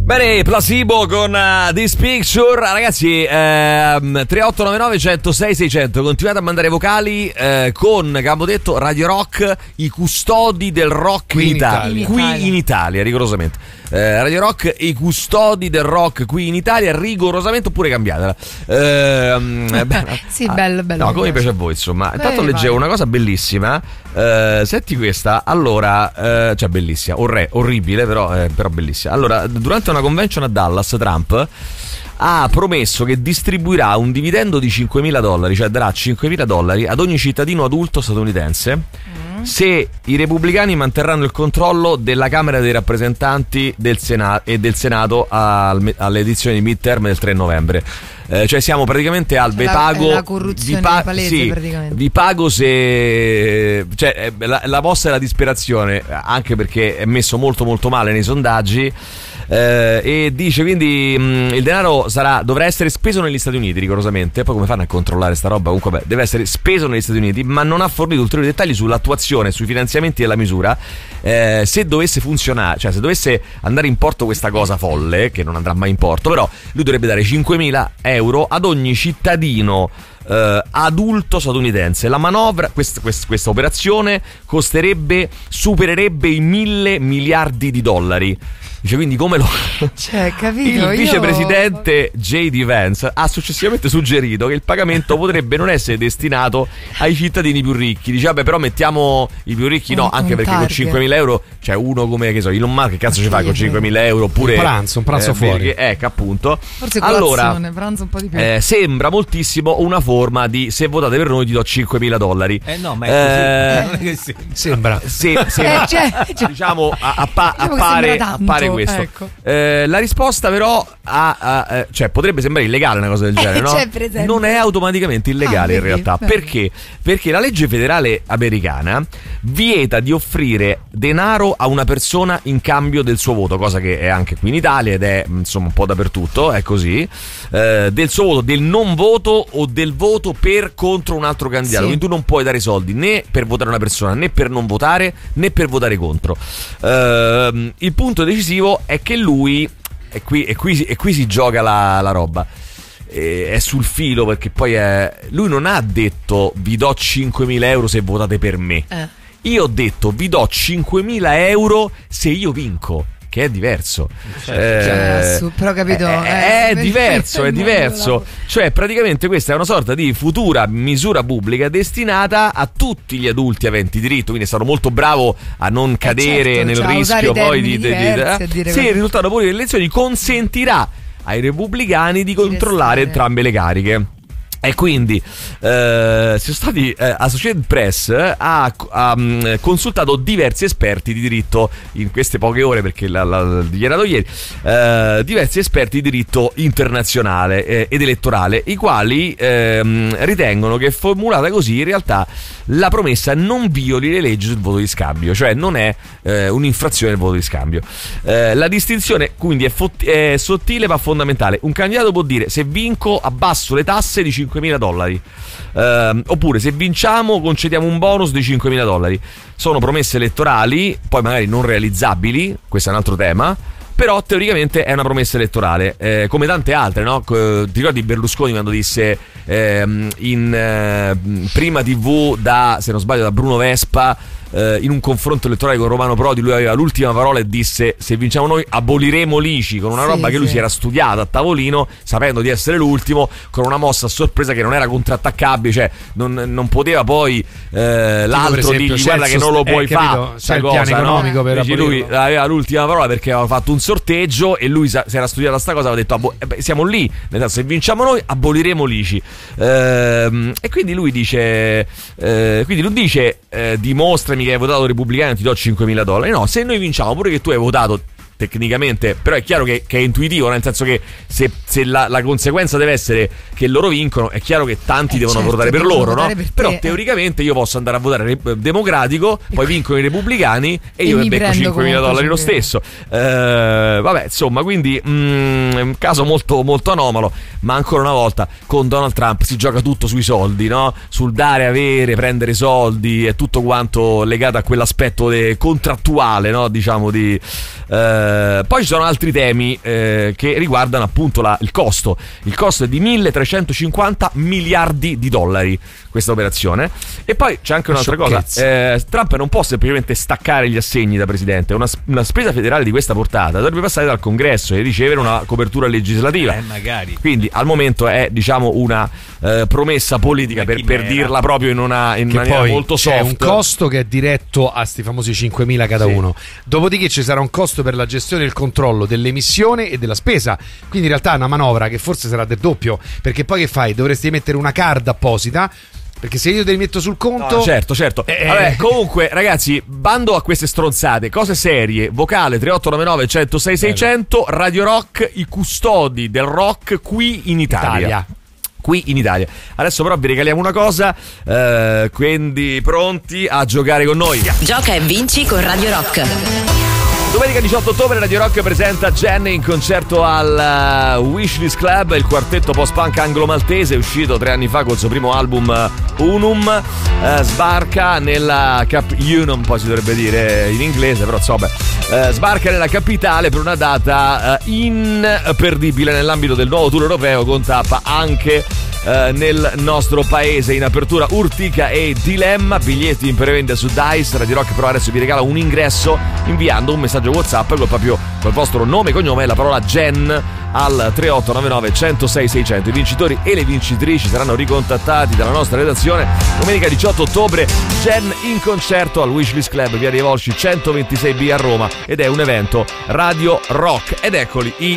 Bene, Placebo con This Picture. Ragazzi, 3899 106 600. Continuate a mandare vocali con, che abbiamo detto, Radio Rock, i custodi del rock qui in Italia. Qui in Italia, rigorosamente. Radio Rock, i custodi del rock qui in Italia, rigorosamente, oppure cambiatela. Sì, bello. No, come piace a voi, insomma. Intanto leggevo una cosa bellissima. Senti questa. Allora, cioè bellissima, orribile, però bellissima. Allora, durante una convention a Dallas, Trump ha promesso che distribuirà un dividendo di $5.000, cioè darà $5.000 ad ogni cittadino adulto statunitense se i repubblicani manterranno il controllo della Camera dei rappresentanti e del Senato alle edizioni di midterm del 3 novembre. Cioè siamo praticamente al la corruzione palese, sì, praticamente. vi pago se, cioè la vostra è la disperazione, anche perché è messo molto molto male nei sondaggi. E dice quindi il denaro dovrà essere speso negli Stati Uniti, rigorosamente. Poi come fanno a controllare sta roba? Comunque deve essere speso negli Stati Uniti, ma non ha fornito ulteriori dettagli sull'attuazione, sui finanziamenti della misura. Se dovesse funzionare, cioè se dovesse andare in porto questa cosa folle, che non andrà mai in porto, però lui dovrebbe dare €5.000 ad ogni cittadino adulto statunitense. La manovra, questa operazione supererebbe i $1.000 miliardi. Dice, quindi come lo... Cioè, capito? Il vicepresidente J.D. Vance ha successivamente suggerito che il pagamento potrebbe non essere destinato ai cittadini più ricchi. Dice, vabbè, però mettiamo i più ricchi, no, anche perché con €5.000, cioè uno come, che so, Elon Musk, che cazzo ci fa con €5.000? Oppure un pranzo fuori. Ecco, appunto. Forse colazione, pranzo un po' di più. Sembra moltissimo una forma di: se votate per noi ti do $5.000. No, ma è così. Non è che sembra. Diciamo, appare questo. Ecco. La risposta però cioè potrebbe sembrare illegale una cosa del genere, no? Non è automaticamente illegale in realtà. Perché? Perché la legge federale americana vieta di offrire denaro a una persona in cambio del suo voto, cosa che è anche qui in Italia ed è insomma un po' dappertutto, è così. Del suo voto, del non voto o del voto contro un altro candidato. Quindi tu non puoi dare soldi né per votare una persona, né per non votare, né per votare contro. Il punto decisivo è che lui, e qui si gioca la roba, è sul filo, perché poi lui non ha detto vi do €5.000 se votate per me. Io ho detto vi do €5.000 se io vinco, che è diverso. Però capito, è diverso. Cioè praticamente questa è una sorta di futura misura pubblica destinata a tutti gli adulti aventi diritto. Quindi è stato molto bravo a non cadere nel rischio poi di sì, il risultato poi delle elezioni consentirà ai repubblicani di controllare entrambe le cariche. E quindi sono stati Associated Press ha consultato diversi esperti di diritto in queste poche ore, perché l'ha dichiarato ieri, diversi esperti di diritto internazionale ed elettorale, i quali ritengono che formulata così in realtà la promessa non violi le leggi sul voto di scambio, cioè non è un'infrazione del voto di scambio. La distinzione quindi è sottile ma fondamentale. Un candidato può dire: se vinco abbasso le tasse di $5.000, oppure se vinciamo concediamo un bonus di $5.000. Sono promesse elettorali, poi magari non realizzabili, questo è un altro tema, però teoricamente è una promessa elettorale, come tante altre, no? Ti ricordi Berlusconi quando disse in prima TV se non sbaglio da Bruno Vespa, in un confronto elettorale con Romano Prodi, lui aveva l'ultima parola e disse: se vinciamo noi aboliremo l'ICI, con una roba che lui si era studiata a tavolino, sapendo di essere l'ultimo, con una mossa a sorpresa che non era contrattaccabile, cioè non poteva poi l'altro dirgli: guarda che non lo puoi fare, c'è il piano economico, no? Per lui aveva l'ultima parola perché aveva fatto un sorteggio e lui si era studiata sta cosa, aveva detto siamo lì, nel senso, se vinciamo noi aboliremo l'ICI, e quindi lui dice dimostrami che hai votato repubblicano, ti do $5.000. No, se noi vinciamo, pure che tu hai votato tecnicamente, però è chiaro che è intuitivo, nel senso che se la conseguenza deve essere che loro vincono, è chiaro che tanti devono votare per loro, no? Però teoricamente io posso andare a votare democratico, poi vincono i repubblicani e io mi becco $5.000 lo stesso. Vabbè, insomma, quindi è un caso molto, molto anomalo, ma ancora una volta con Donald Trump si gioca tutto sui soldi, no? Sul dare, avere, prendere soldi, è tutto quanto legato a quell'aspetto contrattuale, no? Diciamo di Poi ci sono altri temi che riguardano appunto il costo. Il costo è di 1.350 miliardi di dollari questa operazione. E poi c'è anche un'altra cosa, Trump non può semplicemente staccare gli assegni da presidente. Una spesa federale di questa portata dovrebbe passare dal Congresso e ricevere una copertura legislativa. Magari. Quindi al momento è, diciamo, una promessa politica per dirla proprio in maniera molto soft. È un costo che è diretto a sti famosi 5.000 cada uno. Dopodiché ci sarà un costo per la gestione e il controllo dell'emissione e della spesa. Quindi in realtà è una manovra che forse sarà del doppio, perché poi che fai? Dovresti mettere una card apposita, perché se io te li metto sul conto... No, certo. Vabbè, comunque, ragazzi, bando a queste stronzate. Cose serie. Vocale 3899 106 600. Radio Rock, i custodi del rock qui in Italia. Qui in Italia. Adesso però vi regaliamo una cosa, quindi pronti a giocare con noi. Gioca e vinci con Radio Rock. Domenica 18 ottobre Radio Rock presenta Jen in concerto al Wishlist Club, il quartetto post-punk anglo-maltese uscito 3 anni fa col suo primo album Unum. Sbarca nella Unum, poi si dovrebbe dire in inglese, però insomma, sbarca nella capitale per una data imperdibile nell'ambito del nuovo tour europeo, con tappa anche nel nostro paese. In apertura Urtica e Dilemma, biglietti in prevendita su Dice. Radio Rock però adesso vi regala un ingresso inviando un messaggio WhatsApp col vostro nome e cognome e la parola Jen al 3899 106 600. I vincitori e le vincitrici saranno ricontattati dalla nostra redazione domenica 18 ottobre. Jen in concerto al Wishlist Club, via dei Volsci 126B a Roma, ed è un evento Radio Rock. Ed eccoli i